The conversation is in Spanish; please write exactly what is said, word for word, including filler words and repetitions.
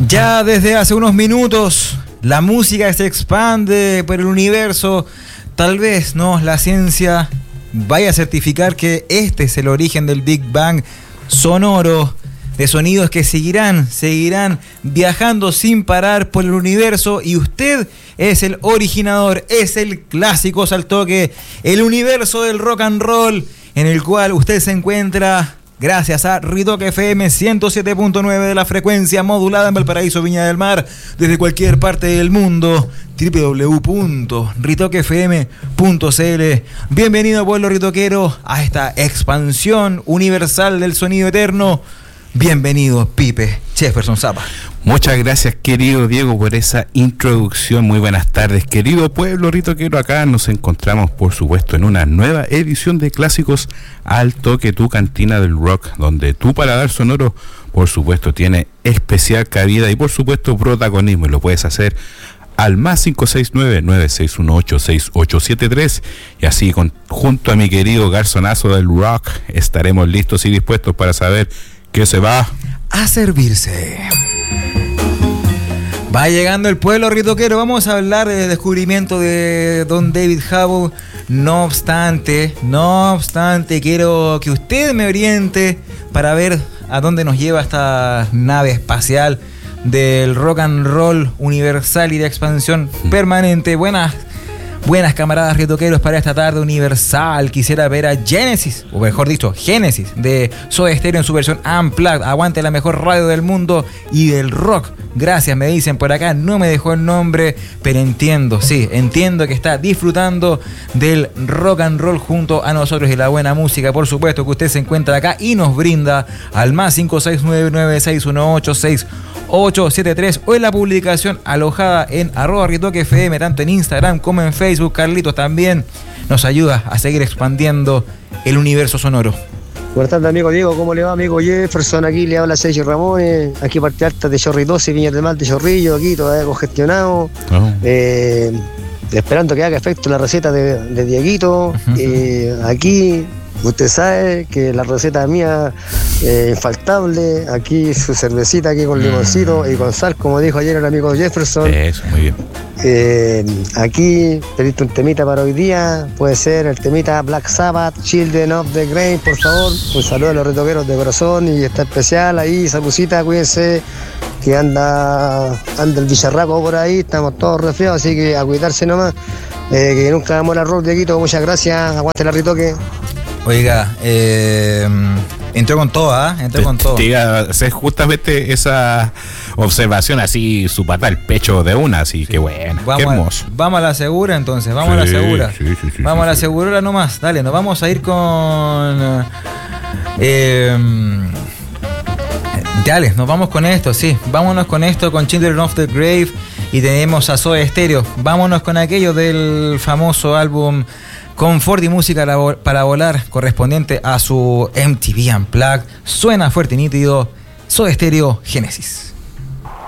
Ya desde hace unos minutos la música se expande por el universo. Tal vez no la ciencia vaya a certificar que este es el origen del Big Bang sonoro, de sonidos que seguirán, seguirán viajando sin parar por el universo, y usted es el originador, es el clásico al toque, el universo del rock and roll en el cual usted se encuentra gracias a Ritoque F M ciento siete punto nueve de la frecuencia modulada en Valparaíso, Viña del Mar, desde cualquier parte del mundo, doble u doble u doble u punto ritoque f m punto c l. Bienvenido, pueblo ritoquero, a esta expansión universal del sonido eterno. Bienvenido, Pipe Jefferson Zapa. Muchas gracias, querido Diego, por esa introducción. Muy buenas tardes, querido pueblo ritoquero. Acá nos encontramos, por supuesto, en una nueva edición de Clásicos al Toque, tu cantina del rock, donde tu paladar sonoro, por supuesto, tiene especial cabida y, por supuesto, protagonismo. Y lo puedes hacer al más cinco seis nueve, nueve seis uno ocho, seis ocho siete tres. Y así, con, junto a mi querido garzonazo del rock, estaremos listos y dispuestos para saber qué se va a servirse. Va llegando el pueblo ritoquero. Vamos a hablar del descubrimiento de Don David Hubble. No obstante, no obstante, quiero que usted me oriente para ver a dónde nos lleva esta nave espacial del rock and roll universal y de expansión permanente. Buenas, buenas camaradas ritoqueros, para esta tarde universal quisiera ver a Genesis, o mejor dicho, Génesis, de Soda Stereo en su versión Unplugged. Aguante la mejor radio del mundo y del rock. Gracias, me dicen por acá, no me dejó el nombre, pero entiendo, sí, entiendo que está disfrutando del rock and roll junto a nosotros y la buena música, por supuesto, que usted se encuentra acá y nos brinda al más cinco seis nueve, nueve seis uno ocho, seis ocho siete tres o en la publicación alojada en arroba Ritoque F M, tanto en Instagram como en Facebook. Carlitos también nos ayuda a seguir expandiendo el universo sonoro. Buenas tardes, amigo Diego, ¿cómo le va, amigo Jefferson? Aquí le habla Sergio Ramones, aquí parte alta de Chorri doce, Viña del Mar de Chorrillo, aquí todavía congestionado, oh. eh, esperando que haga efecto la receta de, de Dieguito. Uh-huh. eh, aquí usted sabe que la receta mía es eh, infaltable. Aquí su cervecita aquí con limoncito mm. y con sal, como dijo ayer el amigo Jefferson. Eso, muy bien. Eh, aquí pediste un temita para hoy día. Puede ser el temita Black Sabbath, Children of the Grave, por favor. Un saludo a los ritoqueros de corazón y está especial ahí. Saludcita, cuídense, que anda, anda el bicharraco por ahí. Estamos todos resfriados, así que a cuidarse nomás. Eh, que nunca damos el error, Dieguito. Muchas gracias. Aguante la Ritoque. Oiga, eh, entró con todo, ¿ah? ¿eh? Entró con todo. Diga, hacer justamente esa observación así, su pata al pecho de una, así sí. Que bueno, vamos qué hermoso. A, vamos a la segura entonces, vamos sí, a la segura. Sí, sí, sí, vamos sí, a la sí. segura nomás, dale, nos vamos a ir con... Eh, dale, nos vamos con esto, sí, vámonos con esto, con Children of the Grave, y tenemos a Soda Stereo. Vámonos con aquello del famoso álbum Confort y Música para Volar, correspondiente a su M T V Unplugged. Suena fuerte y nítido, Soda Stereo, Génesis.